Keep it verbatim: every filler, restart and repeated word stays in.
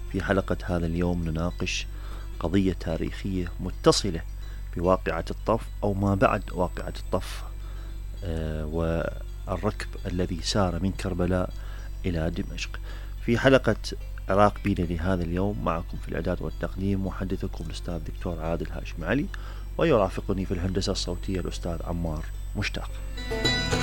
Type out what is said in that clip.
في حلقة هذا اليوم نناقش قضية تاريخية متصلة بواقعة الطف أو ما بعد واقعة الطف، آه، والركب الذي سار من كربلاء إلى دمشق. في حلقة عراق بينا لهذا اليوم معكم في الإعداد والتقديم محدثكم الأستاذ دكتور عادل هاشم علي، ويرافقني في الهندسة الصوتية الأستاذ عمار مشتاق.